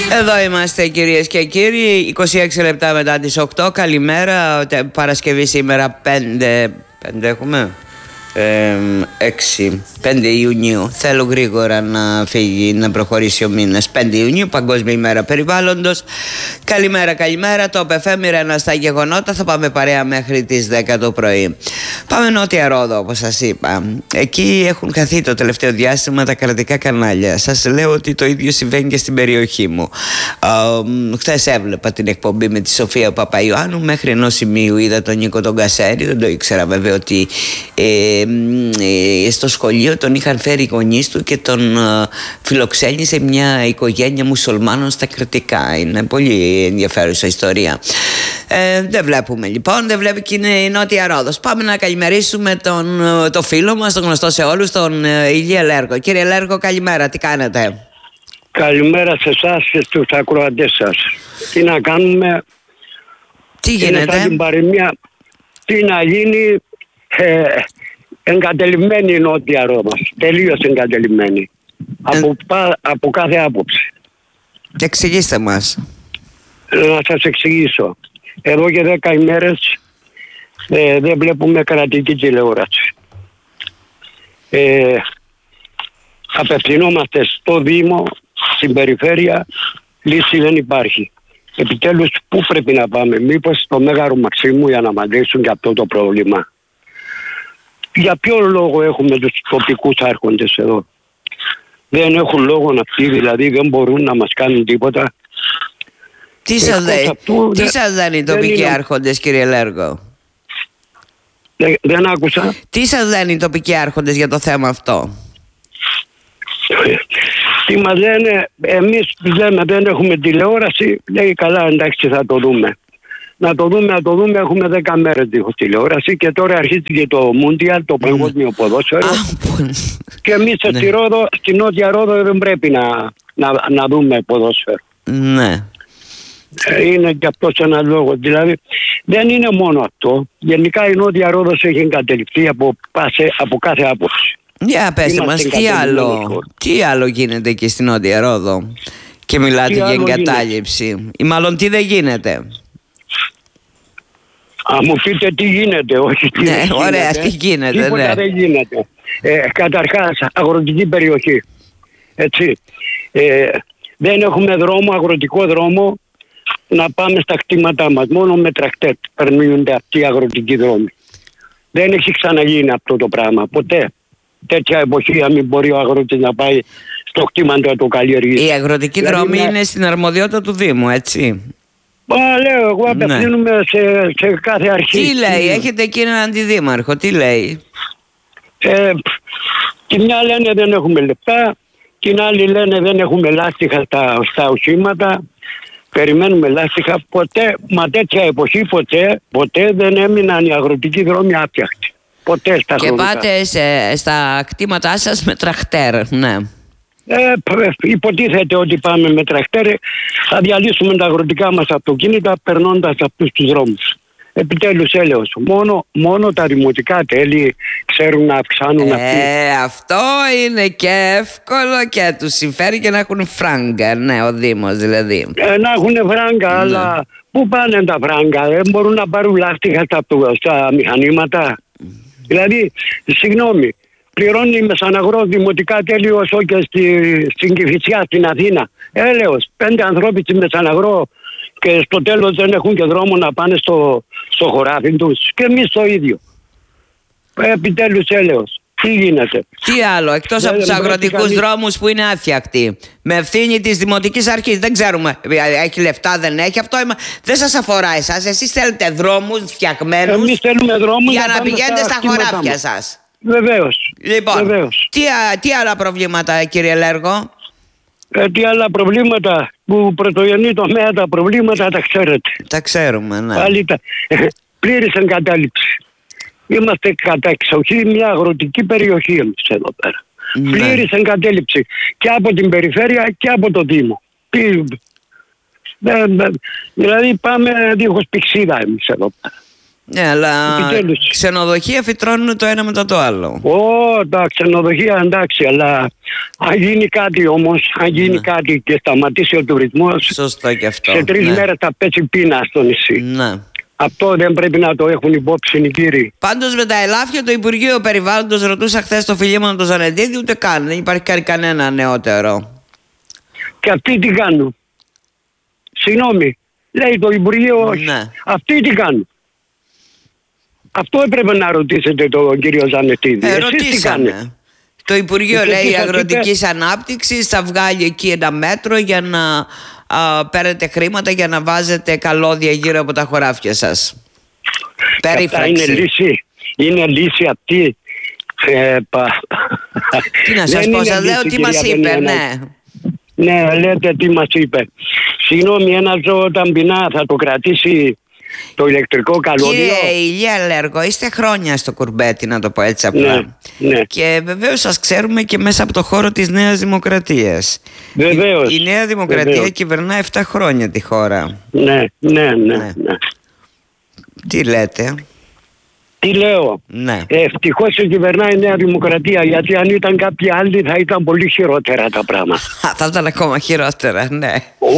Εδώ είμαστε κυρίες και κύριοι, 26 λεπτά μετά τις 8. Καλημέρα, Παρασκευή σήμερα 5 έχουμε, 5 Ιουνίου. Θέλω γρήγορα να φύγει, να προχωρήσει ο μήνας. 5 Ιουνίου, Παγκόσμια ημέρα περιβάλλοντος. Καλημέρα, το επεφέμειρα στα γεγονότα. Θα πάμε παρέα μέχρι τις 10 το πρωί. Πάμε Νότια Ρόδο, όπως σας είπα. Εκεί έχουν χαθεί το τελευταίο διάστημα τα κρατικά κανάλια. Σας λέω ότι το ίδιο συμβαίνει και στην περιοχή μου. Χθες έβλεπα την εκπομπή με τη Σοφία Παπαϊωάννου. Μέχρι ενός σημείου είδα τον Νίκο τον Κασέρη. Δεν το ήξερα βέβαια ότι στο σχολείο τον είχαν φέρει οι γονείς του και τον φιλοξένησε μια οικογένεια μουσουλμάνων στα κρατικά. Είναι πολύ ενδιαφέρουσα ιστορία. Δεν βλέπουμε λοιπόν, δεν βλέπει και είναι η Νότια Ρόδος. Πάμε να καλημερίσουμε το φίλο μας, τον γνωστό σε όλους, τον Ηλία Λέργο. Κύριε Λέργο, καλημέρα, τι κάνετε? Καλημέρα σε εσάς και στους ακροατές σας. Τι να κάνουμε? Τι γίνεται? Την παροιμία, τι να γίνει? Εγκατελειμμένη η Νότια Ρόδος. Τελείως εγκατελειμμένη. Από κάθε άποψη. Εξηγήστε μας. Να σας εξηγήσω. Εδώ και 10 ημέρες δεν βλέπουμε κρατική τηλεόραση. Απευθυνόμαστε στο Δήμο, στην περιφέρεια, λύση δεν υπάρχει. Επιτέλους πού πρέπει να πάμε? Μήπως στο Μέγαρο Μαξίμου για να απαντήσουν για αυτό το πρόβλημα? Για ποιο λόγο έχουμε τους τοπικούς άρχοντες εδώ? Δεν έχουν λόγο να πει, δηλαδή δεν μπορούν να μας κάνουν τίποτα. Τι σας λένε οι τοπικοί άρχοντες, κύριε Λέργο? Δεν άκουσα. Τι σας λένε οι τοπικοί άρχοντες για το θέμα αυτό? Τι μας λένε? Εμείς λέμε δεν έχουμε τηλεόραση. Λέει καλά, εντάξει, θα το δούμε. Να το δούμε, έχουμε 10 μέρες δίχως τηλεόραση και τώρα αρχίζει το Μούντιαλ, το παγκόσμιο ποδόσφαιρο. Και εμείς στη Νότια Ρόδο δεν πρέπει να δούμε ποδόσφαιρο. Ναι. Είναι και αυτός ένας λόγος. Δηλαδή δεν είναι μόνο αυτό. Γενικά η Νότια Ρόδος έχει εγκατελειφθεί από κάθε άποψη. Για πέστε μας, τι άλλο γίνεται εκεί στην Νότια Ρόδο και μιλάτε για εγκατάλειψη? Ή μάλλον τι δεν γίνεται? Μου πείτε τι γίνεται, όχι τι γίνεται. Ωραία, τι γίνεται. Τίποτα δεν γίνεται. Καταρχάς, αγροτική περιοχή. Έτσι. Δεν έχουμε δρόμο, αγροτικό δρόμο, να πάμε στα κτήματά μας. Μόνο με τρακτέρ περνούνται αυτοί οι αγροτικοί δρόμοι. Δεν έχει ξαναγίνει αυτό το πράγμα, ποτέ. Τέτοια εποχή, αν μην μπορεί ο αγρότης να πάει στο κτήμα του να το καλλιεργήσει. Οι αγροτικοί δρόμοι είναι στην αρμοδιότητα του Δήμου, έτσι? Λέω, εγώ απευθύνομαι σε κάθε αρχή. Τι λέει, έχετε εκεί έναν αντιδήμαρχο, τι λέει? Τη μια λένε δεν έχουμε λεπτά, την άλλη λένε δεν έχουμε λάστιχα στα οχήματα. Περιμένουμε λάστιχα. Ποτέ, μα τέτοια εποχή ποτέ δεν έμειναν οι αγροτικοί δρόμοι άπιαχτοι. Ποτέ στα και χρονικά. Πάτε στα κτήματά σας με τρακτέρ, ναι. Υποτίθεται ότι πάμε με τρακτέρ, θα διαλύσουμε τα αγροτικά μας αυτοκίνητα περνώντας αυτούς τους δρόμους. Επιτέλους έλεος. Μόνο τα δημοτικά τέλη ξέρουν να αυξάνουν αυτό είναι και εύκολο και τους συμφέρει και να έχουν φράγκα. Ναι, ο Δήμος δηλαδή. Να έχουν φράγκα, αλλά πού πάνε τα φράγκα? Δεν μπορούν να πάρουν λάστιχα στα μηχανήματα. Δηλαδή, συγγνώμη, πληρώνει Μεσαναγρό δημοτικά τέλη όσο και στην Κηφισιά, στην Αθήνα. Έλεος, 5 ανθρώποι στη Μεσαναγρό και στο τέλος δεν έχουν και δρόμο να πάνε στο χωράφι τους. Και εμείς το ίδιο. Επιτέλους έλεος. Τι γίνεται? Τι άλλο, εκτός από τους αγροτικούς δρόμους που είναι άθιακτοι, με ευθύνη της Δημοτικής Αρχής, δεν ξέρουμε, έχει λεφτά, δεν έχει, αυτό δεν σας αφορά εσάς. Εσείς θέλετε δρόμους φτιαγμένους. Εμείς θέλουμε δρόμους για να πηγαίνετε στα χωράφια σας. Βεβαίως. Λοιπόν, βεβαίως. Τι άλλα προβλήματα, κύριε Λέργο? Τι άλλα προβλήματα? Που πρωτογενή τομέα τα προβλήματα τα ξέρετε. Τα ξέρουμε, ναι. Πλήρης εγκατάλειψη. Είμαστε κατά εξοχή μια αγροτική περιοχή εμείς εδώ πέρα. Ναι. Πλήρης εγκατάλειψη και από την περιφέρεια και από το Δήμο. Δηλαδή πάμε δίχως πηξίδα εμείς εδώ πέρα. Ναι, αλλά ξενοδοχεία φυτρώνουν το ένα μετά το άλλο. Τα ξενοδοχεία εντάξει, αλλά αν γίνει κάτι όμως, αν γίνει κάτι και σταματήσει ο τουρισμός, σωστό και αυτό. Σε 3 μέρες θα πέσει πείνα στο νησί. Ναι. Αυτό δεν πρέπει να το έχουν υπόψη οι κύριοι. Πάντως με τα ελάφια, το Υπουργείο Περιβάλλοντος, ρωτούσα χθες το Φιλίμωνο του Ζανεντίδη, ούτε καν. Δεν υπάρχει κανένα νεότερο. Και αυτοί τι κάνουν? Συγγνώμη, λέει το Υπουργείο, ναι. Αυτοί τι κάνουν? Αυτό έπρεπε να ρωτήσετε τον κύριο Ζανετίδη. Εσείς τι κάνετε? Το Υπουργείο λέει Αγροτικής Ανάπτυξης θα βγάλει εκεί ένα μέτρο για να παίρνετε χρήματα για να βάζετε καλώδια γύρω από τα χωράφια σας. Περίφραξη. Είναι λύση. Είναι λύση αυτή. Τι να σας πω, σας λέω τι μας είπε, ναι. Ναι, λέτε τι μας είπε. Συγγνώμη, ένα ζώο όταν πεινά θα το κρατήσει το ηλεκτρικό καλώδιο? Κύριε Ηλία Λέργο, είστε χρόνια στο κουρμπέτι, να το πω έτσι απλά. Ναι. Και βεβαίως σας ξέρουμε και μέσα από το χώρο της Νέας Δημοκρατίας. Βεβαίως. Η Νέα Δημοκρατία κυβερνά 7 χρόνια τη χώρα. Ναι. Τι λέτε? Τι λέω? Ναι. Ευτυχώς κυβερνάει η Νέα Δημοκρατία, γιατί αν ήταν κάποιοι άλλοι θα ήταν πολύ χειρότερα τα πράγματα. Θα ήταν ακόμα χειρότερα, ναι.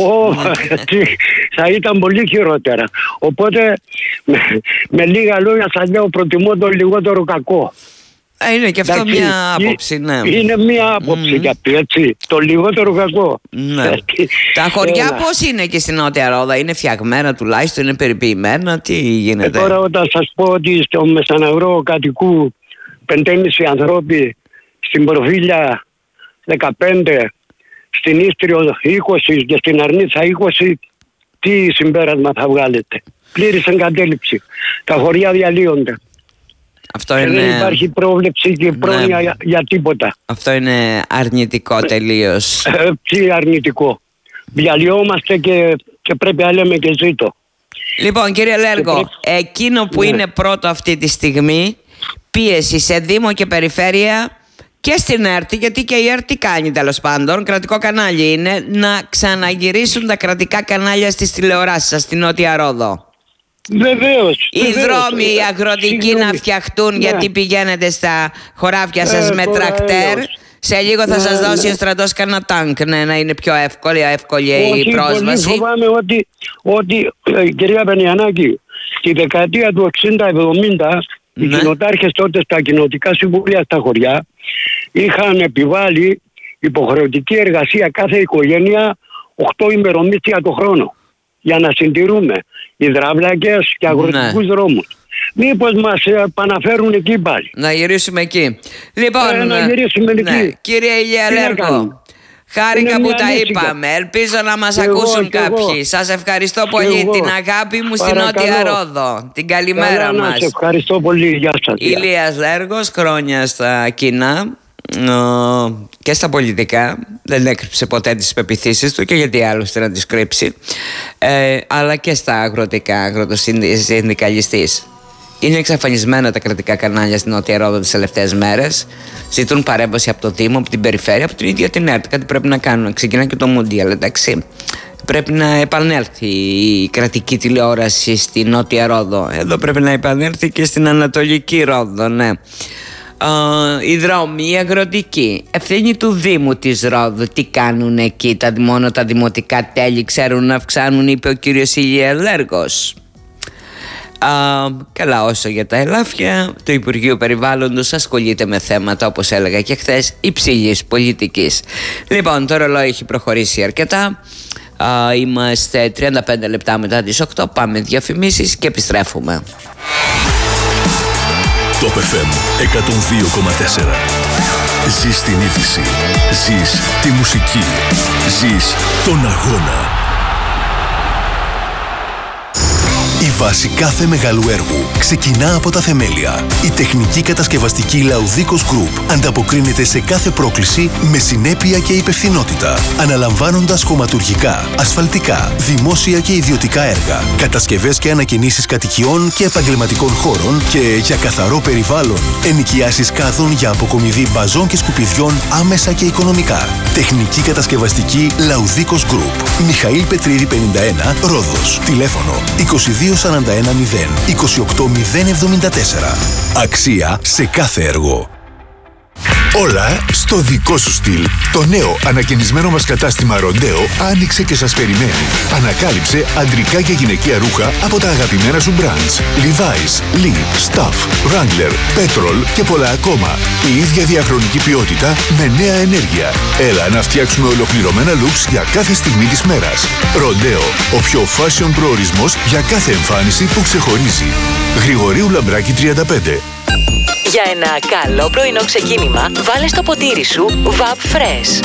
Θα ήταν πολύ χειρότερα. Οπότε με λίγα λόγια σας λέω, προτιμώ το λιγότερο κακό. Είναι και αυτό μια άποψη, ναι. Είναι μια άποψη και αυτή, έτσι. Το λιγότερο κακό. Ναι. Τα χωριά πώς είναι και στην Νότια Ρόδα? Είναι φτιαγμένα τουλάχιστον, είναι περιποιημένα, τι γίνεται? Τώρα όταν σας πω ότι στο Μεσαναγρό κατοικούν 5,5 ανθρώποι, στην Προφίλια 15, στην Ίστριο 20 και στην Αρνίτσα 20, τι συμπέρασμα θα βγάλετε? Πλήρης εγκατέλειψη. Τα χωριά διαλύονται. Αυτό είναι... Δεν υπάρχει πρόβλεψη και πρόνοια για τίποτα. Αυτό είναι αρνητικό τελείως. Τι αρνητικό? Διαλυόμαστε και πρέπει να λέμε και ζήτω. Λοιπόν, κύριε Λέργο, εκείνο που είναι πρώτο αυτή τη στιγμή, πίεση σε Δήμο και Περιφέρεια και στην ΕΡΤ, γιατί και η ΕΡΤ τι κάνει τέλος πάντων, κρατικό κανάλι είναι, να ξαναγυρίσουν τα κρατικά κανάλια στις τηλεοράσεις σας, στην Νότια Ρόδο. Βεβαίως. Οι δρόμοι οι αγροτικοί να φτιαχτούν, γιατί πηγαίνετε στα χωράφια σας με τρακτέρ. Σε λίγο θα σας δώσει ο στρατός κανένα τάγκ, να είναι πιο εύκολη η πρόσβαση. Πολύ φοβάμαι ότι κυρία Πενιανάκη, τη δεκαετία του 60-70 οι κοινοτάρχες τότε στα κοινοτικά συμβούλια στα χωριά είχαν επιβάλει υποχρεωτική εργασία κάθε οικογένεια 8 ημερομίσθια το χρόνο, για να συντηρούμε υδραυλάκες και αγροτικούς δρόμους. Μήπως μας επαναφέρουν εκεί πάλι? Να γυρίσουμε εκεί. Λοιπόν, να γυρίσουμε εκεί. Κύριε Ηλία Λέργο, χάρηκα που τα είπαμε. Ελπίζω να μας ακούσουν κάποιοι. Σας ευχαριστώ πολύ. Την αγάπη μου στην Νότια Ρόδο. Την καλημέρα μας. Σας ευχαριστώ πολύ. Γεια σας. Ηλίας Λέργος, χρόνια στα κοινά και στα πολιτικά. Δεν έκρυψε ποτέ τις πεποιθήσεις του, και γιατί άλλωστε να τις κρύψει, αλλά και στα αγροτικά, αγροτοσυνδικαλιστής. Είναι εξαφανισμένα τα κρατικά κανάλια στην Νότια Ρόδο τις τελευταίες μέρες. Ζητούν παρέμβαση από το Δήμο, από την Περιφέρεια, από την ίδια την ΕΡΤ. Κάτι πρέπει να κάνουν. Ξεκινά και το Μούντιαλ, εντάξει. Πρέπει να επανέλθει η κρατική τηλεόραση στη Νότια Ρόδο. Εδώ πρέπει να επανέλθει και στην Ανατολική Ρόδο, ναι. Οι δρόμοι, οι αγροτικοί, ευθύνη του Δήμου της Ρόδου. Τι κάνουν εκεί? Μόνο τα δημοτικά τέλη ξέρουν να αυξάνουν, είπε ο κύριος Ηλίας Λέργος. Καλά, όσο για τα ελάφια, το Υπουργείο Περιβάλλοντος ασχολείται με θέματα, όπως έλεγα και χθες, υψηλής πολιτικής. Λοιπόν, το ρολόι έχει προχωρήσει αρκετά. Είμαστε 35 λεπτά μετά τις 8. Πάμε διαφημίσεις και επιστρέφουμε. Top FM 102,4. Ζεις την είδηση. Ζεις τη μουσική. Ζεις τον αγώνα. Η βάση κάθε μεγάλου έργου ξεκινά από τα θεμέλια. Η τεχνική κατασκευαστική Laudikos Group ανταποκρίνεται σε κάθε πρόκληση με συνέπεια και υπευθυνότητα, αναλαμβάνοντας χωματουργικά, ασφαλτικά, δημόσια και ιδιωτικά έργα, κατασκευές και ανακαινήσεις κατοικιών και επαγγελματικών χώρων και για καθαρό περιβάλλον, ενοικιάσεις κάδων για αποκομιδή μπαζών και σκουπιδιών άμεσα και οικονομικά. Τεχνική κατασκευαστική Laudikos Group. Μιχαήλ Πετρίδη 51, Ρόδος. Τηλέφωνο 2241 28074. Αξία σε κάθε έργο. Όλα στο δικό σου στυλ. Το νέο ανακαινισμένο μας κατάστημα Ροντέο άνοιξε και σας περιμένει. Ανακάλυψε αντρικά και γυναικεία ρούχα από τα αγαπημένα σου brands. Levi's, Lee, Stuff, Wrangler, Petrol και πολλά ακόμα. Η ίδια διαχρονική ποιότητα με νέα ενέργεια. Έλα να φτιάξουμε ολοκληρωμένα looks για κάθε στιγμή της μέρας. Ροντέο, ο πιο fashion προορισμός για κάθε εμφάνιση που ξεχωρίζει. Γρηγορίου Λαμπράκη 35. Για ένα καλό πρωινό ξεκίνημα, βάλε στο ποτήρι σου Vap Fresh.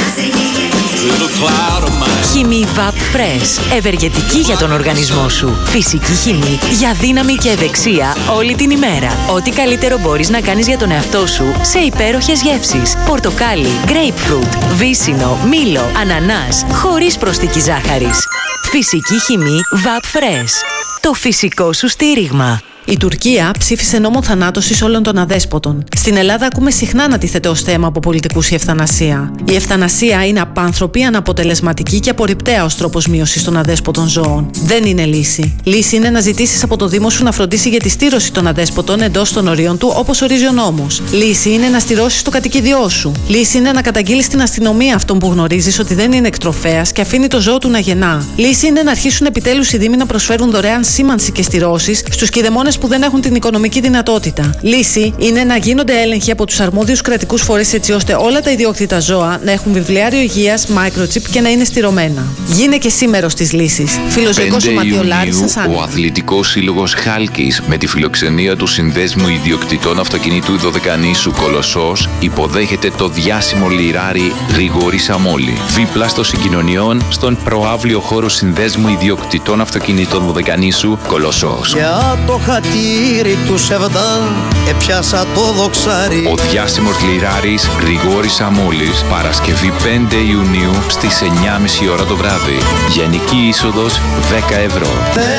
Χυμή Vap Fresh. Ευεργετική για τον οργανισμό σου. Φυσική χυμή για δύναμη και ευεξία όλη την ημέρα. Ό,τι καλύτερο μπορείς να κάνεις για τον εαυτό σου σε υπέροχες γεύσεις. Πορτοκάλι, grapefruit, βύσσινο, μήλο, ανανάς, χωρίς προσθήκη ζάχαρης. Φυσική χυμή Vap Fresh. Το φυσικό σου στήριγμα. Η Τουρκία ψήφισε νόμο θανάτωσης όλων των αδέσποτων. Στην Ελλάδα ακούμε συχνά να τίθεται ως θέμα από πολιτικούς η ευθανασία. Η ευθανασία είναι απάνθρωπη, αναποτελεσματική και απορριπταία ως τρόπος μείωσης των αδέσποτων ζώων. Δεν είναι λύση. Λύση είναι να ζητήσεις από το Δήμο σου να φροντίσει για τη στήρωση των αδέσποτων εντός των ορίων του, όπως ορίζει ο νόμος. Λύση είναι να στηρώσεις το κατοικίδιό σου. Λύση είναι να καταγγείλεις στην αστυνομία αυτόν που γνωρίζεις ότι δεν είναι εκτροφέας και αφήνει το ζώο του να γεννά. Λύση είναι να αρχίσουν επιτέλους οι Δήμοι να προσφέρουν δωρεάν σήμανση και στηρώσεις στους κηδεμόνες που δεν έχουν την οικονομική δυνατότητα. Λύση είναι να γίνονται έλεγχοι από τους αρμόδιους κρατικούς φορείς έτσι ώστε όλα τα ιδιόκτητα ζώα να έχουν βιβλιάριο υγείας, microchip και να είναι στηρωμένα. Γίνε και εσύ μέρος της λύσης. Φιλοζωικό Σωματείο Λάρισσας Άννα. Ο Αθλητικός Σύλλογος Χάλκης με τη φιλοξενία του Συνδέσμου Ιδιοκτητών Αυτοκινήτου Δωδεκανήσου Κολοσσός υποδέχεται το διάσημο λιράρι Γρηγόρη Σαμόλη. Δίπλα στο συγκοινωνιών στον προαύλιο χώρο Συνδέσμου Ιδιοκτητών Αυτοκινήτων Δωδεκανήσου Κολοσσός. Του Σεβδά, έπιασα το δοξάρι. Ο διάσημος λιράρης Γρηγόρης Σαμόλης, Παρασκευή 5 Ιουνίου στις 9.30 ώρα το βράδυ. Γενική είσοδος 10 ευρώ.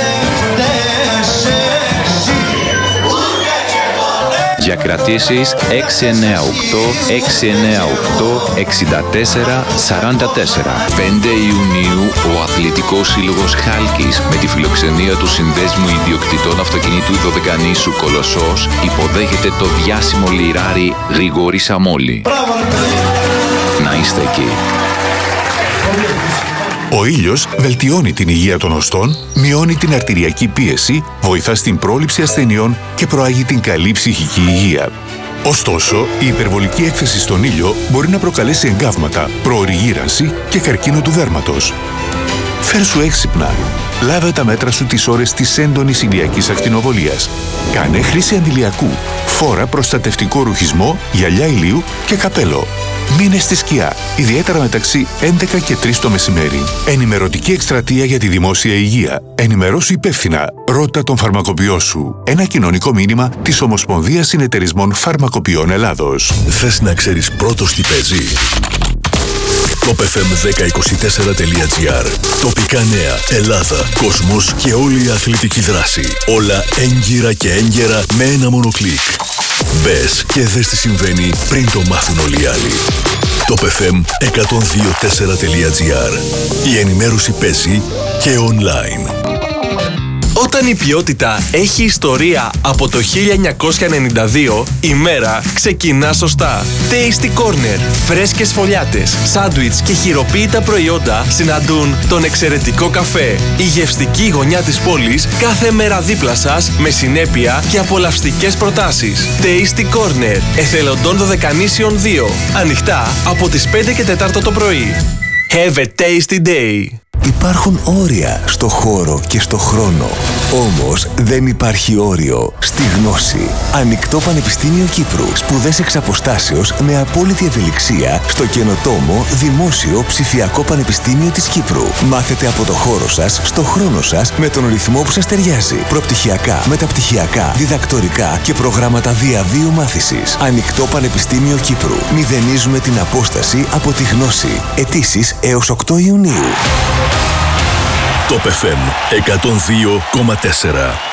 Για κρατήσεις 698-698-64-44. 5 Ιουνίου ο Αθλητικός Σύλλογος Χάλκης με τη φιλοξενία του Συνδέσμου Ιδιοκτητών Αυτοκινήτου Δωδεκανήσου Κολοσσός υποδέχεται το διάσημο λιράρι Γρηγόρη Σαμόλη. Να είστε εκεί. Ο ήλιος βελτιώνει την υγεία των οστών, μειώνει την αρτηριακή πίεση, βοηθά στην πρόληψη ασθενειών και προάγει την καλή ψυχική υγεία. Ωστόσο, η υπερβολική έκθεση στον ήλιο μπορεί να προκαλέσει εγκάβματα, προωρή γύρανση και καρκίνο του δέρματος. Φέρ' σου έξυπνα. Λάβε τα μέτρα σου τις ώρες της έντονης ηλιακής ακτινοβολίας. Κάνε χρήση αντιλιακού. Φόρα προστατευτικό ρουχισμό, γυαλιά ηλίου και καπέλο. Μείνε στη σκιά, ιδιαίτερα μεταξύ 11 και 3 το μεσημέρι. Ενημερωτική εκστρατεία για τη δημόσια υγεία. Ενημερώσου υπεύθυνα. Ρώτα τον φαρμακοποιό σου. Ένα κοινωνικό μήνυμα της Ομοσπονδίας Συνεταιρισμών Φαρμακοποιών Ελλάδος. Θες να ξέρεις πρώτος τι παίζει? topfm1024.gr. Τοπικά νέα, Ελλάδα, κόσμος και όλη η αθλητική δράση. Όλα έγκυρα και έγκαιρα με ένα μόνο κλικ. Μπες και δες τι συμβαίνει πριν το μάθουν όλοι οι άλλοι. topfm1024.gr. Η ενημέρωση παίζει και online. Όταν η ποιότητα έχει ιστορία από το 1992, η μέρα ξεκινά σωστά. Tasty Corner. Φρέσκες φωλιάτες, σάντουιτς και χειροποίητα προϊόντα συναντούν τον εξαιρετικό καφέ. Η γευστική γωνιά της πόλης κάθε μέρα δίπλα σας με συνέπεια και απολαυστικές προτάσεις. Tasty Corner. Εθελοντών Δωδεκανήσιων 2. Ανοιχτά από τις 5 και 4 το πρωί. Have a tasty day. Υπάρχουν όρια στο χώρο και στο χρόνο. Όμως δεν υπάρχει όριο στη γνώση. Ανοιχτό Πανεπιστήμιο Κύπρου. Σπουδές εξ αποστάσεως με απόλυτη ευελιξία στο καινοτόμο Δημόσιο Ψηφιακό Πανεπιστήμιο της Κύπρου. Μάθετε από το χώρο σας, στο χρόνο σας, με τον ρυθμό που σας ταιριάζει. Προπτυχιακά, μεταπτυχιακά, διδακτορικά και προγράμματα διαβίου μάθησης. Ανοιχτό Πανεπιστήμιο Κύπρου. Μηδενίζουμε την απόσταση από τη γνώση. Αιτήσεις έως 8 Ιουνίου. Top FM 102,4.